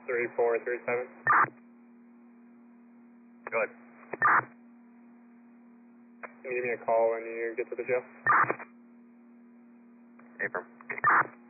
3437. Go ahead. Can you give me a call when you get to the jail? Affirm.